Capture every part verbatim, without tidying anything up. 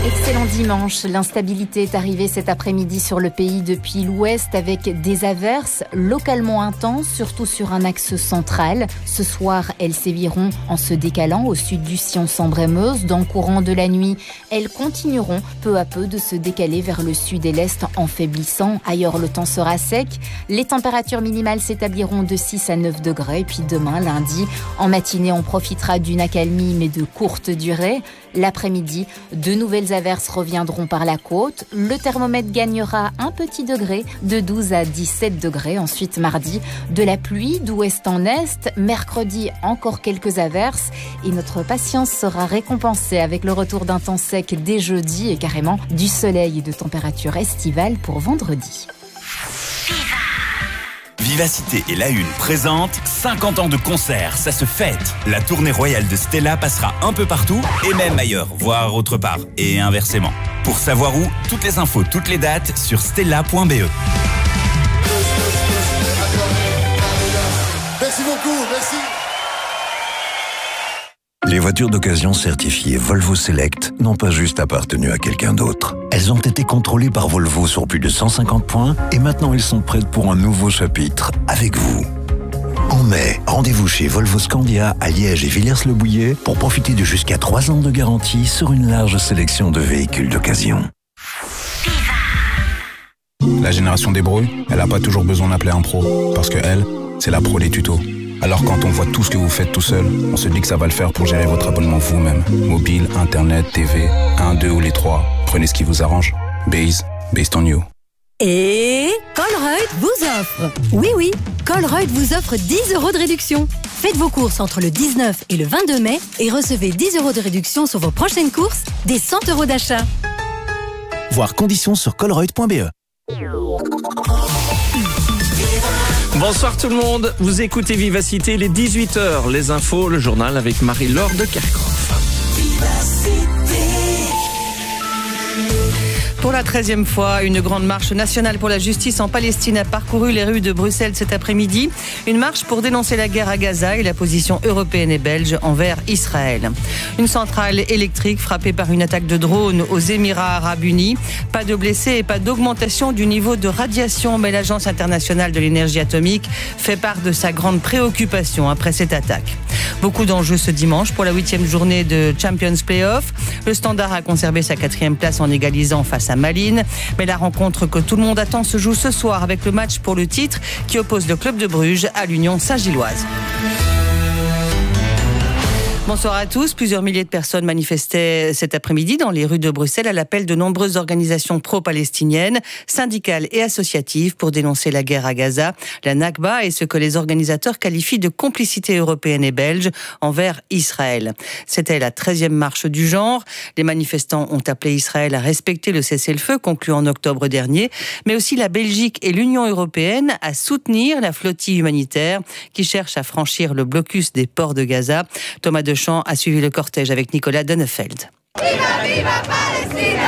Excellent dimanche. L'instabilité est arrivée cet après-midi sur le pays depuis l'ouest avec des averses localement intenses, surtout sur un axe central. Ce soir, elles séviront en se décalant au sud du sillon Sambre-et-Meuse. Dans le courant de la nuit, elles continueront peu à peu de se décaler vers le sud et l'est en faiblissant. Ailleurs, le temps sera sec. Les températures minimales s'établiront de six à neuf degrés. Et puis demain, lundi, en matinée, on profitera d'une accalmie mais de courte durée. L'après-midi, de nouvelles averses reviendront par la côte. Le thermomètre gagnera un petit degré, de douze à dix-sept degrés. Ensuite, mardi, de la pluie d'ouest en est. Mercredi, encore quelques averses. Et notre patience sera récompensée avec le retour d'un temps sec dès jeudi et carrément du soleil et de températures estivales pour vendredi. Vivacité et La Une présente cinquante ans de concert, ça se fête. La tournée royale de Stella passera un peu partout et même ailleurs, voire autre part, et inversement. Pour savoir où, toutes les infos, toutes les dates sur stella point b e. Merci beaucoup, merci. Les voitures d'occasion certifiées Volvo Select n'ont pas juste appartenu à quelqu'un d'autre. Elles ont été contrôlées par Volvo sur plus de cent cinquante points et maintenant elles sont prêtes pour un nouveau chapitre avec vous. En mai, rendez-vous chez Volvo Scandia à Liège et Villers-le-Bouillet pour profiter de jusqu'à trois ans de garantie sur une large sélection de véhicules d'occasion. La génération des brouilles, elle n'a pas toujours besoin d'appeler un pro, parce que elle, c'est la pro des tutos. Alors quand on voit tout ce que vous faites tout seul, on se dit que ça va le faire pour gérer votre abonnement vous-même. Mobile, internet, T V, un, deux ou les trois. Prenez ce qui vous arrange. Base, based on you. Et Colruyt vous offre. Oui, oui, Colruyt vous offre dix euros de réduction. Faites vos courses entre le dix-neuf et le vingt-deux mai et recevez dix euros de réduction sur vos prochaines courses, des cent euros d'achat. Voir conditions sur colruyt point b e. Bonsoir tout le monde, vous écoutez Vivacité, les dix-huit heures, les infos, le journal avec Marie-Laure de Kerkhoff. Pour la treizième fois, une grande marche nationale pour la justice en Palestine a parcouru les rues de Bruxelles cet après-midi. Une marche pour dénoncer la guerre à Gaza et la position européenne et belge envers Israël. Une centrale électrique frappée par une attaque de drone aux Émirats arabes unis. Pas de blessés et pas d'augmentation du niveau de radiation, mais l'Agence internationale de l'énergie atomique fait part de sa grande préoccupation après cette attaque. Beaucoup d'enjeux ce dimanche pour la huitième journée de Champions Playoff. Le Standard a conservé sa quatrième place en égalisant face à Malines. Mais la rencontre que tout le monde attend se joue ce soir avec le match pour le titre qui oppose le club de Bruges à l'Union Saint-Gilloise. Bonsoir à tous. Plusieurs milliers de personnes manifestaient cet après-midi dans les rues de Bruxelles à l'appel de nombreuses organisations pro-palestiniennes, syndicales et associatives pour dénoncer la guerre à Gaza, la Nakba et ce que les organisateurs qualifient de complicité européenne et belge envers Israël. C'était la treizième marche du genre. Les manifestants ont appelé Israël à respecter le cessez-le-feu conclu en octobre dernier, mais aussi la Belgique et l'Union européenne à soutenir la flottille humanitaire qui cherche à franchir le blocus des ports de Gaza. Thomas de Champ a suivi le cortège avec Nicolas Donnefeld. Viva, viva Palestina!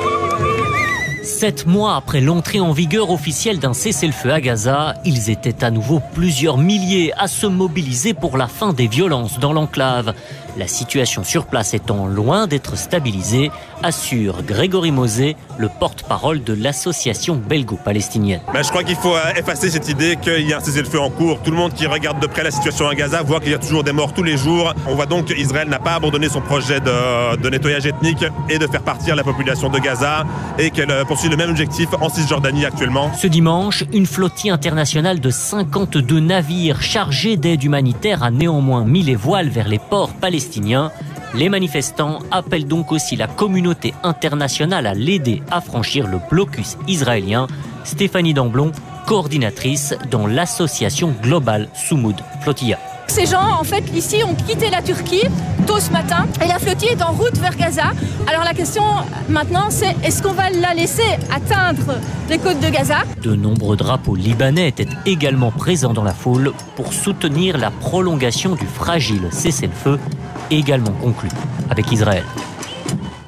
Sept mois après l'entrée en vigueur officielle d'un cessez-le-feu à Gaza, ils étaient à nouveau plusieurs milliers à se mobiliser pour la fin des violences dans l'enclave. La situation sur place étant loin d'être stabilisée, assure Grégory Mosé, le porte-parole de l'association belgo-palestinienne. Ben, je crois qu'il faut effacer cette idée qu'il y a un cessez-le-feu en cours. Tout le monde qui regarde de près la situation à Gaza voit qu'il y a toujours des morts tous les jours. On voit donc qu'Israël n'a pas abandonné son projet de, de nettoyage ethnique et de faire partir la population de Gaza et qu'elle poursuit le même objectif en Cisjordanie actuellement. Ce dimanche, une flottille internationale de cinquante-deux navires chargés d'aide humanitaire a néanmoins mis les voiles vers les ports palestiniens. Les manifestants appellent donc aussi la communauté internationale à l'aider à franchir le blocus israélien. Stéphanie Damblon, coordinatrice dans l'association globale Soumoud Flotilla. Ces gens, en fait, ici, ont quitté la Turquie tôt ce matin et la flottille est en route vers Gaza. Alors la question maintenant, c'est est-ce qu'on va la laisser atteindre les côtes de Gaza ? De nombreux drapeaux libanais étaient également présents dans la foule pour soutenir la prolongation du fragile cessez-le-feu, également conclu avec Israël.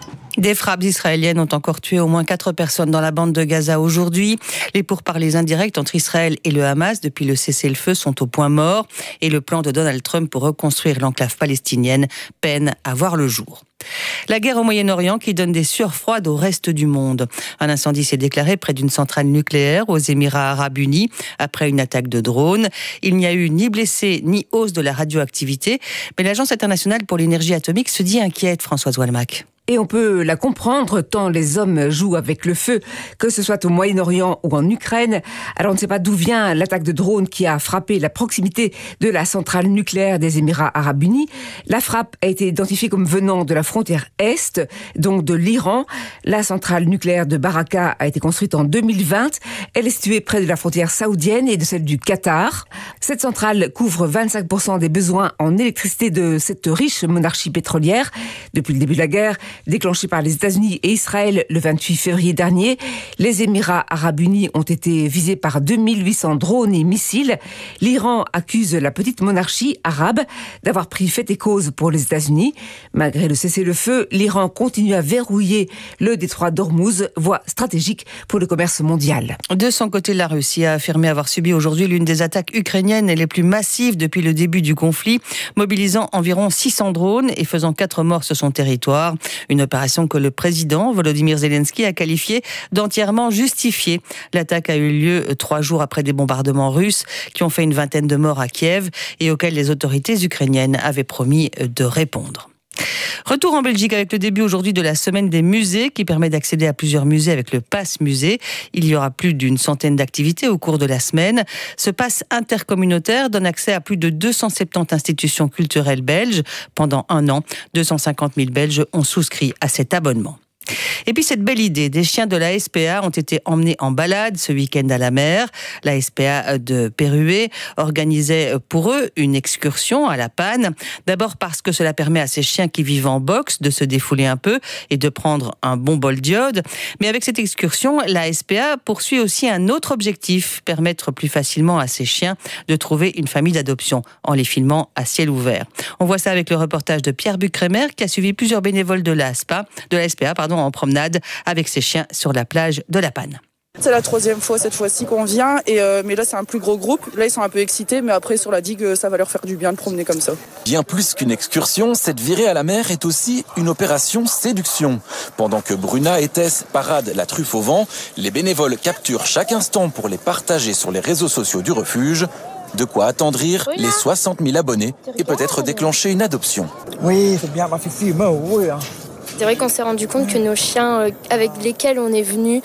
Des frappes israéliennes ont encore tué au moins quatre personnes dans la bande de Gaza aujourd'hui. Les pourparlers indirects entre Israël et le Hamas depuis le cessez-le-feu sont au point mort et le plan de Donald Trump pour reconstruire l'enclave palestinienne peine à voir le jour. La guerre au Moyen-Orient qui donne des sueurs froides au reste du monde. Un incendie s'est déclaré près d'une centrale nucléaire aux Émirats arabes unis après une attaque de drone. Il n'y a eu ni blessés ni hausse de la radioactivité, mais l'Agence internationale pour l'énergie atomique se dit inquiète, Françoise Walmack. Et on peut la comprendre tant les hommes jouent avec le feu, que ce soit au Moyen-Orient ou en Ukraine. Alors on ne sait pas d'où vient l'attaque de drone qui a frappé la proximité de la centrale nucléaire des Émirats arabes unis. La frappe a été identifiée comme venant de la frontière Est, donc de l'Iran. La centrale nucléaire de Baraka a été construite en deux mille vingt. Elle est située près de la frontière saoudienne et de celle du Qatar. Cette centrale couvre vingt-cinq pour cent des besoins en électricité de cette riche monarchie pétrolière. Depuis le début de la guerre, déclenchée par les États-Unis et Israël le vingt-huit février dernier, les Émirats arabes unis ont été visés par deux mille huit cents drones et missiles. L'Iran accuse la petite monarchie arabe d'avoir pris fait et cause pour les États-Unis. Malgré le cessez-le-feu, l'Iran continue à verrouiller le détroit d'Ormuz, voie stratégique pour le commerce mondial. De son côté, la Russie a affirmé avoir subi aujourd'hui l'une des attaques ukrainiennes les plus massives depuis le début du conflit, mobilisant environ six cents drones et faisant quatre morts sur son territoire. Une opération que le président Volodymyr Zelensky a qualifiée d'entièrement justifiée. L'attaque a eu lieu trois jours après des bombardements russes qui ont fait une vingtaine de morts à Kiev et auxquels les autorités ukrainiennes avaient promis de répondre. Retour en Belgique avec le début aujourd'hui de la semaine des musées qui permet d'accéder à plusieurs musées avec le Pass Musée. Il y aura plus d'une centaine d'activités au cours de la semaine. Ce pass intercommunautaire donne accès à plus de deux cent soixante-dix institutions culturelles belges. Pendant un an, deux cent cinquante mille Belges ont souscrit à cet abonnement. Et puis cette belle idée, des chiens de la S P A ont été emmenés en balade ce week-end à la mer. La S P A de Pérué organisait pour eux une excursion à la Panne. D'abord parce que cela permet à ces chiens qui vivent en boxe de se défouler un peu et de prendre un bon bol d'iode. Mais avec cette excursion, la S P A poursuit aussi un autre objectif, permettre plus facilement à ces chiens de trouver une famille d'adoption en les filmant à ciel ouvert. On voit ça avec le reportage de Pierre Bucremer qui a suivi plusieurs bénévoles de la S P A, de la S P A pardon, en promenade avec ses chiens sur la plage de la Panne. C'est la troisième fois cette fois-ci qu'on vient, et euh, mais là c'est un plus gros groupe. Là ils sont un peu excités, mais après sur la digue ça va leur faire du bien de promener comme ça. Bien plus qu'une excursion, cette virée à la mer est aussi une opération séduction. Pendant que Bruna et Tess paradent la truffe au vent, les bénévoles capturent chaque instant pour les partager sur les réseaux sociaux du refuge. De quoi attendrir les soixante mille abonnés et peut-être déclencher une adoption. Oui, c'est bien ma fille, oui. C'est vrai qu'on s'est rendu compte que nos chiens avec lesquels on est venu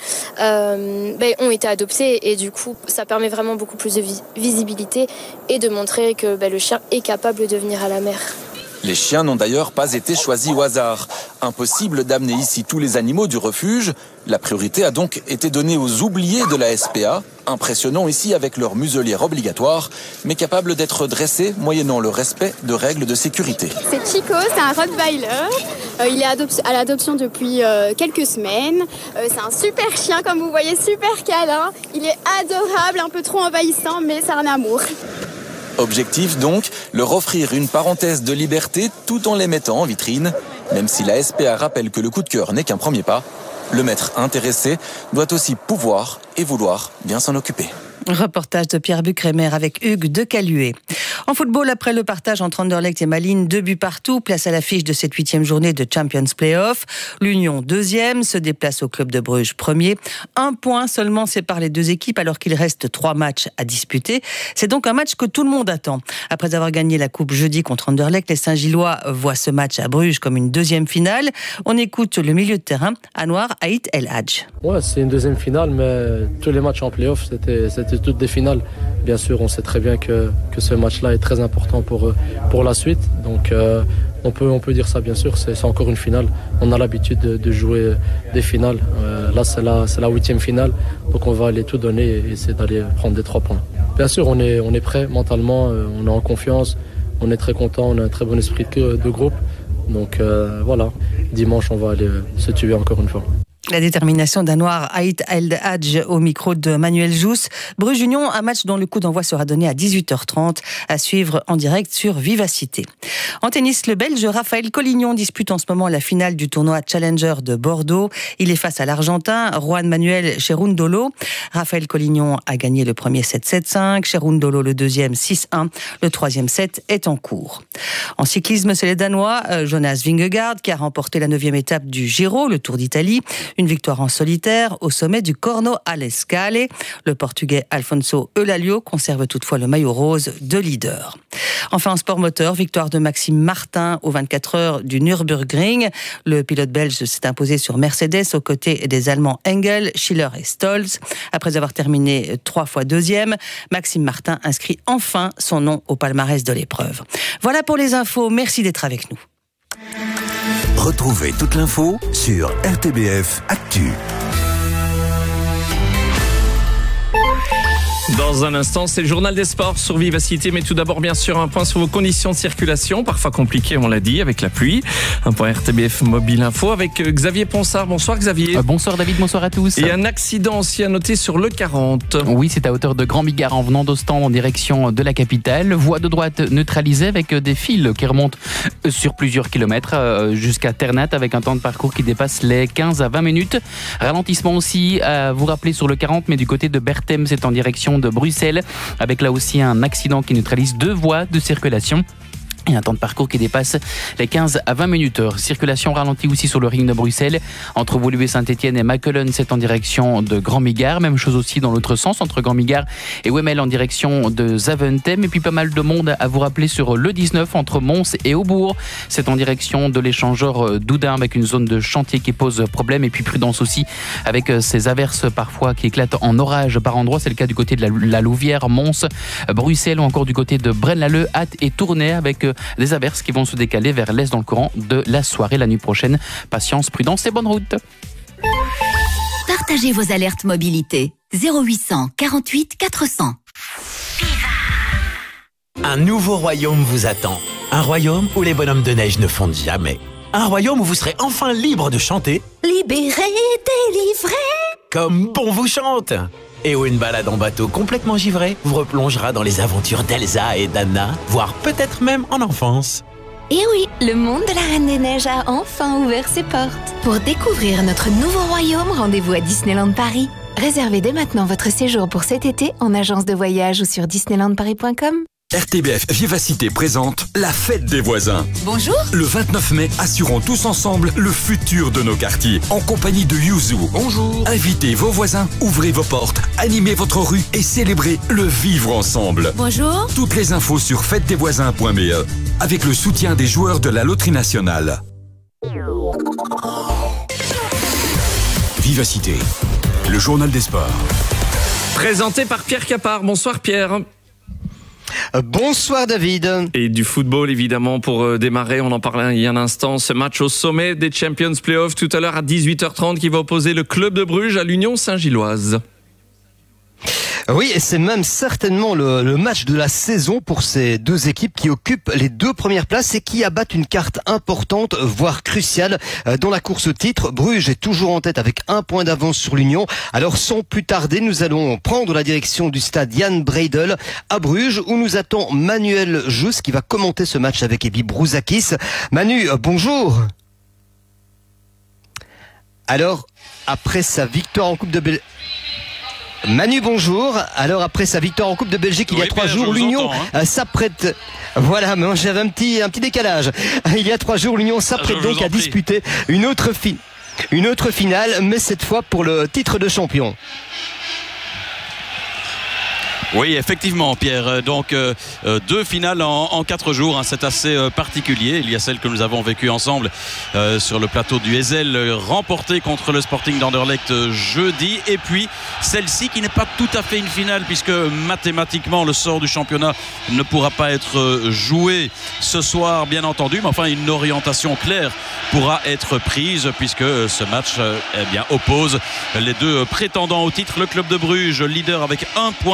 euh, ben, ont été adoptés et du coup ça permet vraiment beaucoup plus de vis- visibilité et de montrer que ben, le chien est capable de venir à la mer. Les chiens n'ont d'ailleurs pas été choisis au hasard. Impossible d'amener ici tous les animaux du refuge. La priorité a donc été donnée aux oubliés de la S P A, impressionnants ici avec leur muselière obligatoire, mais capables d'être dressés moyennant le respect de règles de sécurité. C'est Chico, c'est un Rottweiler. Euh, il est adop- à l'adoption depuis euh, quelques semaines. Euh, c'est un super chien, comme vous voyez, super câlin. Il est adorable, un peu trop envahissant, mais c'est un amour. Objectif donc, leur offrir une parenthèse de liberté tout en les mettant en vitrine. Même si la S P A rappelle que le coup de cœur n'est qu'un premier pas, le maître intéressé doit aussi pouvoir et vouloir bien s'en occuper. Reportage de Pierre Bucremer avec Hugues de Caluet. En football, après le partage entre Anderlecht et Malines, deux buts partout, place à l'affiche de cette huitième journée de Champions Playoff. L'Union, deuxième, se déplace au Club de Bruges, premier. Un point seulement sépare les deux équipes alors qu'il reste trois matchs à disputer. C'est donc un match que tout le monde attend. Après avoir gagné la coupe jeudi contre Anderlecht, les Saint-Gillois voient ce match à Bruges comme une deuxième finale. On écoute le milieu de terrain, Anwar Haït El Hadj. Ouais, c'est une deuxième finale, mais tous les matchs en playoff, c'était, c'était toutes des finales. Bien sûr, on sait très bien que, que ce match-là est très important pour, pour la suite. Donc, euh, on, peut, on peut dire ça, bien sûr. C'est, c'est encore une finale. On a l'habitude de, de jouer des finales. Euh, là, c'est la, c'est la huitième finale. Donc, on va aller tout donner et essayer d'aller prendre des trois points. Bien sûr, on est, on est prêt mentalement. On est en confiance. On est très content. On a un très bon esprit de, de groupe. Donc, euh, voilà. Dimanche, on va aller se tuer encore une fois. La détermination d'Anouar Haït El Hadj au micro de Manuel Jousse. Bruges Union, un match dont le coup d'envoi sera donné à dix-huit heures trente, à suivre en direct sur Vivacité. En tennis, le Belge Raphaël Collignon dispute en ce moment la finale du tournoi Challenger de Bordeaux. Il est face à l'Argentin Juan Manuel Cherundolo. Raphaël Collignon a gagné le premier set sept cinq, Cherundolo le deuxième six un. Le troisième set est en cours. En cyclisme, c'est les Danois Jonas Vingegaard qui a remporté la neuvième étape du Giro, le Tour d'Italie. Une victoire en solitaire au sommet du Corno alle Scale. Le Portugais Alfonso Eulalio conserve toutefois le maillot rose de leader. Enfin, en sport moteur, victoire de Maxime Martin aux vingt-quatre heures du Nürburgring. Le pilote belge s'est imposé sur Mercedes aux côtés des Allemands Engel, Schiller et Stolz. Après avoir terminé trois fois deuxième, Maxime Martin inscrit enfin son nom au palmarès de l'épreuve. Voilà pour les infos. Merci d'être avec nous. Retrouvez toute l'info sur R T B F Actu. Dans un instant, c'est le journal des sports sur Vivacité, mais tout d'abord, bien sûr, un point sur vos conditions de circulation, parfois compliquées, on l'a dit, avec la pluie. Un point R T B F Mobile Info avec Xavier Ponsard. Bonsoir Xavier. Euh, bonsoir David, bonsoir à tous. Et un accident aussi à noter sur le quarante. Oui, c'est à hauteur de Grand Bigard en venant d'Ostende en direction de la capitale. Voie de droite neutralisée avec des fils qui remontent sur plusieurs kilomètres jusqu'à Ternat avec un temps de parcours qui dépasse les quinze à vingt minutes. Ralentissement aussi à vous rappeler sur le quarante, mais du côté de Berthem, c'est en direction de Bruxelles, avec là aussi un accident qui neutralise deux voies de circulation. Et un temps de parcours qui dépasse les quinze à vingt minutes. Circulation ralentie aussi sur le ring de Bruxelles. Entre Woluwe Saint-Etienne et Mechelen, c'est en direction de Grand Bigard. Même chose aussi dans l'autre sens, entre Grand Bigard et Wemmel en direction de Zaventem. Et puis pas mal de monde à vous rappeler sur le dix-neuf entre Mons et Aubourg. C'est en direction de l'échangeur d'Oudin avec une zone de chantier qui pose problème. Et puis prudence aussi avec ces averses parfois qui éclatent en orage par endroits. C'est le cas du côté de la, la Louvière, Mons, Bruxelles ou encore du côté de Braine-l'Alleud, Ath et Tournai avec des averses qui vont se décaler vers l'est dans le courant de la soirée la nuit prochaine. Patience, prudence et bonne route. Partagez vos alertes mobilité. zéro huit cent quarante-huit quatre cents. Un nouveau royaume vous attend. Un royaume où les bonhommes de neige ne fondent jamais. Un royaume où vous serez enfin libre de chanter. Libéré, délivré. Comme bon vous chante. Et où une balade en bateau complètement givré vous replongera dans les aventures d'Elsa et d'Anna, voire peut-être même en enfance. Et oui, le monde de la Reine des Neiges a enfin ouvert ses portes. Pour découvrir notre nouveau royaume, rendez-vous à Disneyland Paris. Réservez dès maintenant votre séjour pour cet été en agence de voyage ou sur disneyland paris point com. R T B F Vivacité présente la fête des voisins. Bonjour. Le vingt-neuf mai, assurons tous ensemble le futur de nos quartiers. En compagnie de Yuzu. Bonjour. Invitez vos voisins, ouvrez vos portes, animez votre rue et célébrez le vivre ensemble. Bonjour. Toutes les infos sur fête des voisins point b e avec le soutien des joueurs de la Loterie Nationale. Vivacité, le journal des sports. Présenté par Pierre Capard. Bonsoir Pierre. Bonsoir David. Et du football évidemment pour démarrer, on en parlait il y a un instant, ce match au sommet des Champions Playoffs tout à l'heure à dix-huit heures trente qui va opposer le club de Bruges à l'Union Saint-Gilloise. Oui, et c'est même certainement le, le match de la saison pour ces deux équipes qui occupent les deux premières places et qui abattent une carte importante, voire cruciale, dans la course au titre. Bruges est toujours en tête avec un point d'avance sur l'Union. Alors sans plus tarder, nous allons prendre la direction du stade Jan Breidel à Bruges où nous attend Manuel Jousse qui va commenter ce match avec Ebi Brouzakis. Manu, bonjour. Alors, après sa victoire en Coupe de Belgique... Manu, bonjour. Alors après sa victoire en Coupe de Belgique il y a oui, trois jours, l'Union hein. s'apprête. Voilà, mais j'avais un petit un petit décalage. Il y a trois jours, l'Union s'apprête ah, donc à prie. disputer une autre fi... une autre finale, mais cette fois pour le titre de champion. Oui, effectivement, Pierre. Donc, euh, deux finales en, en quatre jours. Hein. C'est assez euh, particulier. Il y a celle que nous avons vécue ensemble euh, sur le plateau du Heysel, euh, remportée contre le Sporting d'Anderlecht euh, jeudi. Et puis, celle-ci qui n'est pas tout à fait une finale, puisque mathématiquement, le sort du championnat ne pourra pas être euh, joué ce soir, bien entendu. Mais enfin, une orientation claire pourra être prise, puisque euh, ce match euh, eh bien, oppose les deux prétendants au titre. Le club de Bruges, leader avec un point d'avance,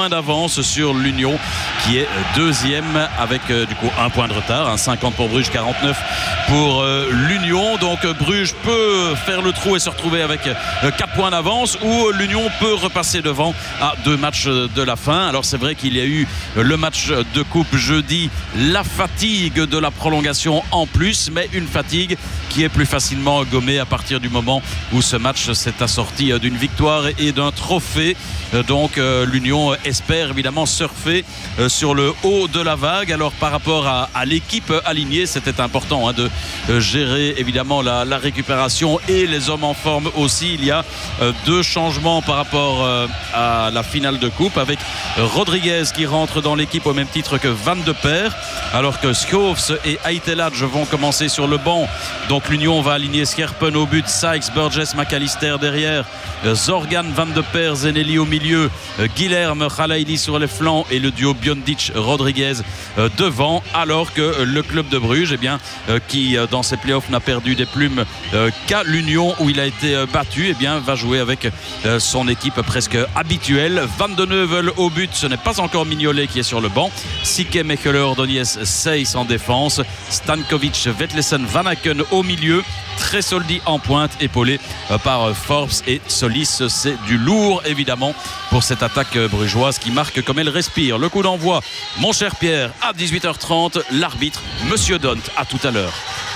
d'avance sur l'Union qui est deuxième avec euh, du coup un point de retard, hein, cinquante pour Bruges, quarante-neuf pour euh, l'Union. Donc Bruges peut faire le trou et se retrouver avec euh, quatre points d'avance, ou l'Union peut repasser devant à deux matchs de la fin. Alors c'est vrai qu'il y a eu le match de coupe jeudi, la fatigue de la prolongation en plus, mais une fatigue qui est plus facilement gommée à partir du moment où ce match s'est assorti d'une victoire et d'un trophée. Donc euh, l'Union espère évidemment surfer euh, sur le haut de la vague. Alors par rapport à, à l'équipe alignée, c'était important hein, de euh, gérer évidemment la, la récupération et les hommes en forme aussi. Il y a euh, deux changements par rapport euh, à la finale de coupe, avec Rodriguez qui rentre dans l'équipe au même titre que Van de Peer, alors que Schoofs et Aiteladj vont commencer sur le banc. Donc l'Union va aligner Scherpen au but, Sykes, Burgess, McAllister derrière, euh, Zorgan, Van de Peer, Zenelli au milieu, euh, Guilherme, Khalaili sur les flancs et le duo Biondic-Rodriguez euh, devant, alors que euh, le club de Bruges eh bien, euh, qui euh, dans ses playoffs n'a perdu des plumes euh, qu'à l'Union où il a été euh, battu, eh bien, va jouer avec euh, son équipe presque habituelle. Van de Neuvel au but, ce n'est pas encore Mignolet qui est sur le banc, Sique, Mechele, Ordonez, Seyss en défense, Stankovic, Vetlesen, Van Aken au milieu, Tresoldi en pointe, épaulé euh, par euh, Forbes et Solis. C'est du lourd évidemment pour cette attaque brugeoise qui marque comme elle respire. Le coup d'envoi, mon cher Pierre, à dix-huit heures trente, l'arbitre Monsieur Dont. À tout à l'heure.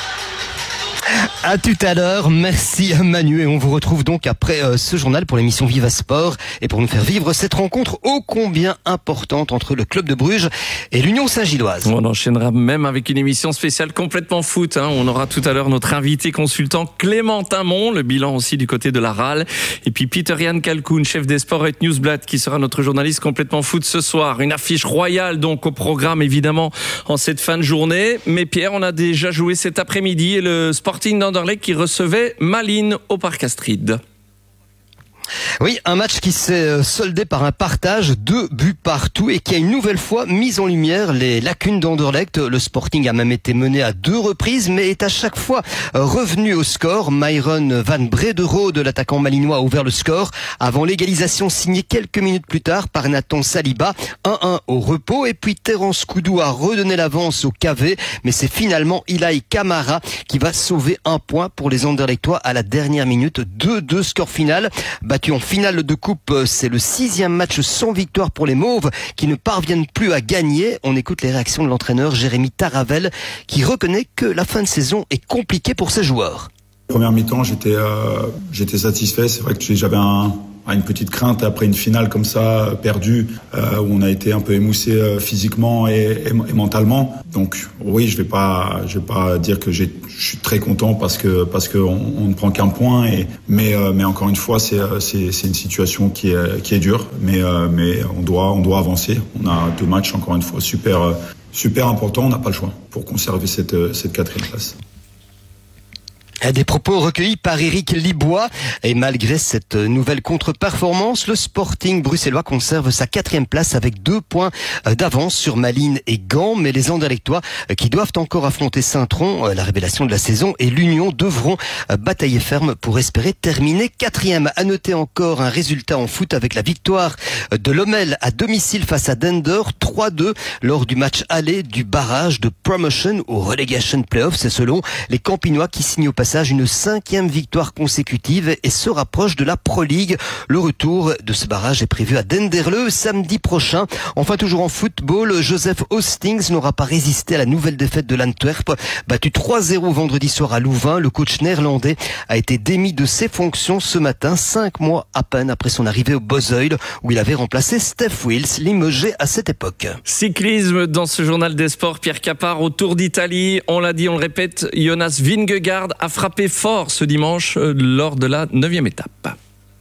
À tout à l'heure, merci Manu, et on vous retrouve donc après euh, ce journal pour l'émission Viva Sport et pour nous faire vivre cette rencontre ô combien importante entre le club de Bruges et l'Union Saint-Gilloise. On enchaînera même avec une émission spéciale complètement foot, hein. On aura tout à l'heure notre invité consultant Clément Tamon, le bilan aussi du côté de la R A L, et puis Peter-Jan Kalkoun, chef des sports et Newsblad, qui sera notre journaliste complètement foot ce soir. Une affiche royale donc au programme évidemment en cette fin de journée. Mais Pierre, on a déjà joué cet après-midi et le Sporting d'Anderlecht qui recevait Malines au Parc Astrid. Oui, un match qui s'est soldé par un partage, deux buts partout, et qui a une nouvelle fois mis en lumière les lacunes d'Anderlecht. Le Sporting a même été mené à deux reprises, mais est à chaque fois revenu au score. Myron van Brederode, l'attaquant malinois, a ouvert le score avant l'égalisation signée quelques minutes plus tard par Nathan Saliba. un un au repos, et puis Terence Koudou a redonné l'avance au K V, mais c'est finalement Ilaï Kamara qui va sauver un point pour les Anderlechtois à la dernière minute. deux deux score final. Battu en finale de coupe, c'est le sixième match sans victoire pour les Mauves qui ne parviennent plus à gagner. On écoute les réactions de l'entraîneur Jérémy Taravel qui reconnaît que la fin de saison est compliquée pour ses joueurs. Première mi-temps, j'étais euh, j'étais satisfait. C'est vrai que j'avais un, une petite crainte après une finale comme ça, perdue, euh, où on a été un peu émoussé euh, physiquement et, et, et mentalement. Donc oui, je vais pas, je vais pas dire que j'ai, je suis très content parce que parce que on, on ne prend qu'un point. Et mais euh, mais encore une fois, c'est c'est c'est une situation qui est qui est dure. Mais euh, mais on doit on doit avancer. On a deux matchs encore une fois super super importants. On n'a pas le choix pour conserver cette cette quatrième place. Des propos recueillis par Éric Libois. Et malgré cette nouvelle contre-performance, le Sporting bruxellois conserve sa quatrième place avec deux points d'avance sur Malines et Gand. Mais les Anderlechtois, qui doivent encore affronter Saint-Tron, la révélation de la saison, et l'Union devront batailler ferme pour espérer terminer quatrième. À noter encore un résultat en foot avec la victoire de Lommel à domicile face à Dender, trois deux lors du match aller du barrage de promotion au relegation playoff. C'est selon les Campinois qui signent au passage une cinquième victoire consécutive et se rapproche de la Pro League. Le retour de ce barrage est prévu à Denderle samedi prochain. Enfin, toujours en football, Joseph Hostings n'aura pas résisté à la nouvelle défaite de l'Antwerp. Battu trois zéro vendredi soir à Louvain, le coach néerlandais a été démis de ses fonctions ce matin, cinq mois à peine après son arrivée au Bosuil, où il avait remplacé Steph Wills, limogé à cette époque. Cyclisme dans ce journal des sports, Pierre Capard au Tour d'Italie. On l'a dit, on le répète, Jonas Vingegaard a frappé fort ce dimanche lors de la neuvième étape.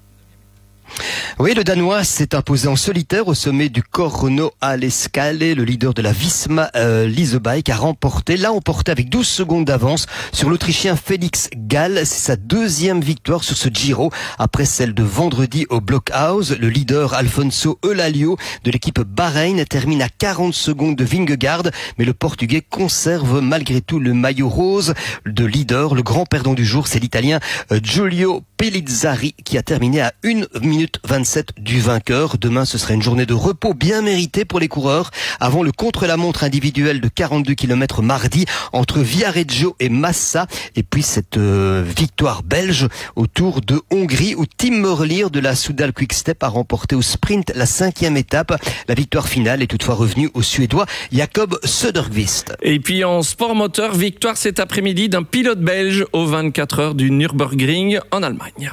Oui, le Danois s'est imposé en solitaire au sommet du Corno alle Scale. Le leader de la Visma, euh, Lise Bike, a remporté, l'a emporté avec douze secondes d'avance sur l'Autrichien Félix Gall. C'est sa deuxième victoire sur ce Giro, après celle de vendredi au Blockhouse. Le leader Alfonso Eulalio de l'équipe Bahreïn termine à quarante secondes de Vingegaard, mais le Portugais conserve malgré tout le maillot rose de leader. Le grand perdant du jour, c'est l'Italien Giulio Pellizzari qui a terminé à une minute vingt-sept du vainqueur. Demain, ce sera une journée de repos bien méritée pour les coureurs avant le contre-la-montre individuel de quarante-deux kilomètres mardi entre Viareggio et Massa. Et puis cette euh, victoire belge au Tour de Hongrie où Tim Merlier de la Soudal Quick-Step a remporté au sprint la cinquième étape. La victoire finale est toutefois revenue au Suédois Jakob Söderqvist. Et puis en sport moteur, victoire cet après-midi d'un pilote belge aux vingt-quatre heures du Nürburgring en Allemagne.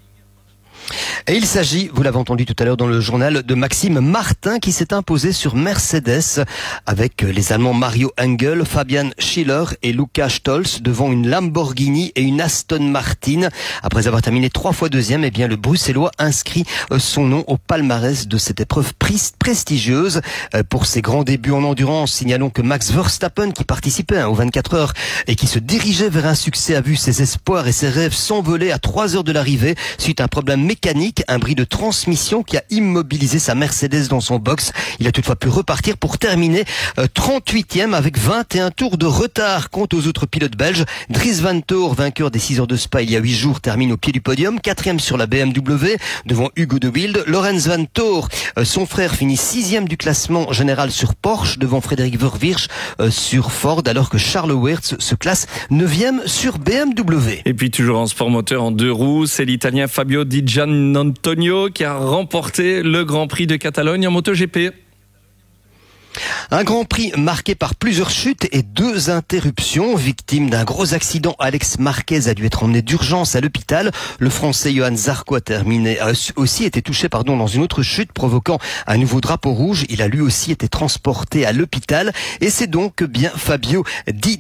Et il s'agit, vous l'avez entendu tout à l'heure dans le journal, de Maxime Martin qui s'est imposé sur Mercedes avec les Allemands Mario Engel, Fabian Schiller et Luca Stolz devant une Lamborghini et une Aston Martin. Après avoir terminé trois fois deuxième, eh bien le Bruxellois inscrit son nom au palmarès de cette épreuve prestigieuse. Pour ses grands débuts en endurance, signalons que Max Verstappen, qui participait aux vingt-quatre heures et qui se dirigeait vers un succès, a vu ses espoirs et ses rêves s'envoler à trois heures de l'arrivée suite à un problème mécanique, un bris de transmission qui a immobilisé sa Mercedes dans son box. Il a toutefois pu repartir pour terminer euh, trente-huitième avec vingt et un tours de retard quant aux autres pilotes belges. Dries Van Toor, vainqueur des six heures de Spa il y a huit jours, termine au pied du podium, quatrième sur la B M W devant Hugo de Wilde. Lorenz Van Toor, euh, son frère, finit sixième du classement général sur Porsche devant Frédéric Verwirch euh, sur Ford, alors que Charles Weerts se classe neuvième sur B M W. Et puis toujours en sport moteur en deux roues, c'est l'Italien Fabio Di Giannantonio qui a remporté le Grand Prix de Catalogne en MotoGP. Un Grand Prix marqué par plusieurs chutes et deux interruptions. Victime d'un gros accident, Alex Marquez a dû être emmené d'urgence à l'hôpital. Le Français Johan Zarco a terminé, a aussi été touché pardon, dans une autre chute, provoquant un nouveau drapeau rouge. Il a lui aussi été transporté à l'hôpital. Et c'est donc bien Fabio Di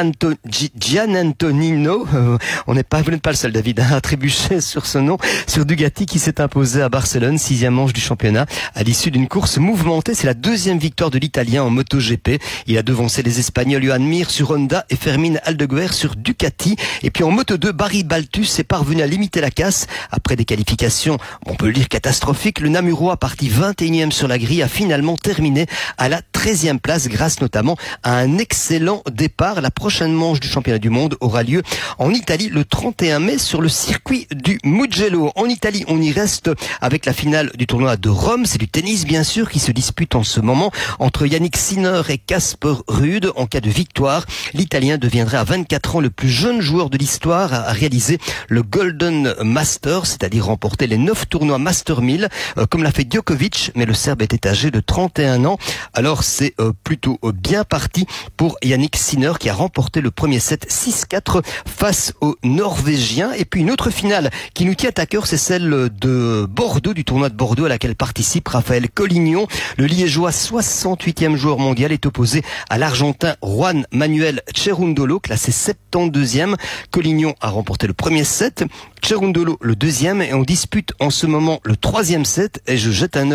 Giannantonio, euh, on n'est pas, vous n'êtes pas le seul David à trébucher sur ce nom, sur Ducati, qui s'est imposé à Barcelone, sixième manche du championnat, à l'issue d'une course mouvementée. C'est la deuxième victoire de l'Italien en MotoGP. Il a devancé les Espagnols Joan Mir sur Honda et Fermín Aldeguer sur Ducati. Et puis en Moto deux, Barry Baltus est parvenu à limiter la casse. Après des qualifications, on peut le dire catastrophiques, le Namurois, parti vingt et unième sur la grille, a finalement terminé à la treizième place grâce notamment à un excellent départ. La prochaine manche du championnat du monde aura lieu en Italie le trente et un mai sur le circuit du Mugello. En Italie, on y reste avec la finale du tournoi de Rome. C'est du tennis bien sûr qui se dispute en ce moment entre Yannick Sinner et Casper Ruud. En cas de victoire, l'Italien deviendrait à vingt-quatre ans le plus jeune joueur de l'histoire à réaliser le Golden Master, c'est-à-dire remporter les neuf tournois Master mille, euh, comme l'a fait Djokovic, mais le Serbe était âgé de trente et un ans. Alors c'est euh, plutôt euh, bien parti pour Yannick Sinner qui a remporté le premier set six quatre face aux Norvégiens. Et puis une autre finale qui nous tient à cœur, c'est celle de Bordeaux, du tournoi de Bordeaux à laquelle participe Raphaël Collignon. Le Liégeois, soixante-huitième joueur mondial, est opposé à l'Argentin Juan Manuel Cerundolo, classé soixante-deuxième. Collignon a remporté le premier set, Cerundolo le deuxième, et on dispute en ce moment le troisième set. Et je jette un œil